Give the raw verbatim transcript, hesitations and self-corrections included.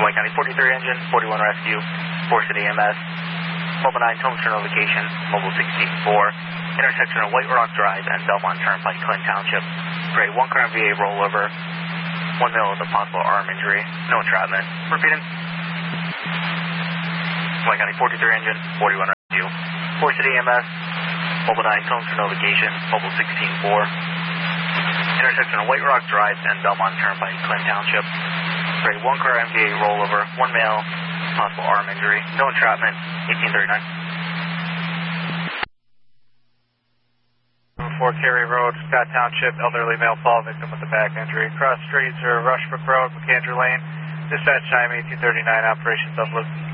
White County forty-three engine, forty-one rescue, four City E M S, Mobile nine, Tone Turn location, Mobile sixteen four, intersection of White Rock Drive and Belmont Turnpike, Clinton Township. Grade one car M V A rollover, one male with a possible arm injury, no entrapment. Repeating. White County forty-three engine, forty-one rescue, four City E M S, Mobile nine, Tone Turn location, Mobile sixteen four, intersection of White Rock Drive and Belmont Turnpike, Clinton Township. Grade one car M V A rollover, one male, possible arm injury, no entrapment, eighteen thirty-nine. four Cary Road, Scott Township, elderly male fall victim with a back injury. Cross streets are Rushbrook Road, McAndrew Lane. Dispatch time eighteen thirty-nine, operations upload.